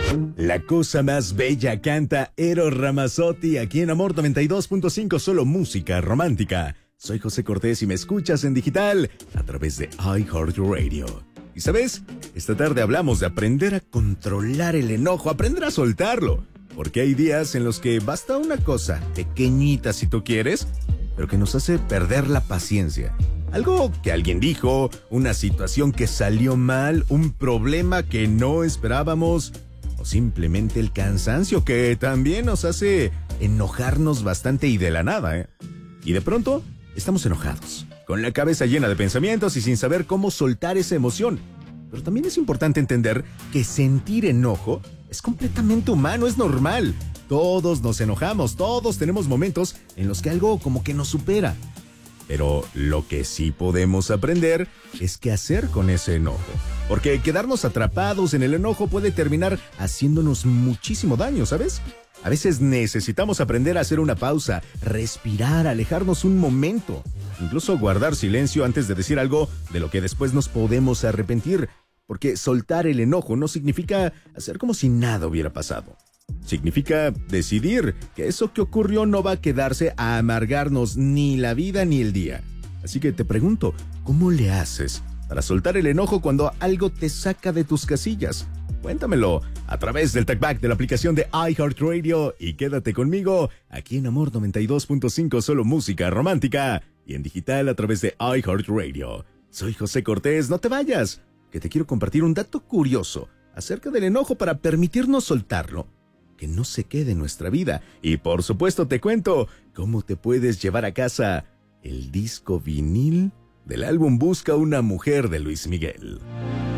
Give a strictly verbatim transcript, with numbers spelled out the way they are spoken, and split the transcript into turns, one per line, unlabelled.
La cosa más bella canta Eros Ramazzotti aquí en Amor noventa y dos punto cinco, solo música romántica. Soy José Cortés y me escuchas en digital a través de iHeartRadio. Y sabes, esta tarde hablamos de aprender a controlar el enojo, aprender a soltarlo. Porque hay días en los que basta una cosa, pequeñita si tú quieres, pero que nos hace perder la paciencia. Algo que alguien dijo, una situación que salió mal, un problema que no esperábamos, o simplemente el cansancio que también nos hace enojarnos bastante y de la nada, ¿eh? Y de pronto, estamos enojados, con la cabeza llena de pensamientos y sin saber cómo soltar esa emoción. Pero también es importante entender que sentir enojo es completamente humano, es normal. Todos nos enojamos, todos tenemos momentos en los que algo como que nos supera. Pero lo que sí podemos aprender es qué hacer con ese enojo. Porque quedarnos atrapados en el enojo puede terminar haciéndonos muchísimo daño, ¿sabes? A veces necesitamos aprender a hacer una pausa, respirar, alejarnos un momento. Incluso guardar silencio antes de decir algo de lo que después nos podemos arrepentir. Porque soltar el enojo no significa hacer como si nada hubiera pasado. Significa decidir que eso que ocurrió no va a quedarse a amargarnos ni la vida ni el día. Así que te pregunto, ¿cómo le haces para soltar el enojo cuando algo te saca de tus casillas? Cuéntamelo a través del TalkBack de la aplicación de iHeartRadio y quédate conmigo aquí en Amor noventa y dos punto cinco, solo música romántica y en digital a través de iHeartRadio. Soy José Cortés, no te vayas, que te quiero compartir un dato curioso acerca del enojo para permitirnos soltarlo, que no se quede en nuestra vida. Y por supuesto te cuento cómo te puedes llevar a casa el disco vinil del álbum Busca una mujer de Luis Miguel.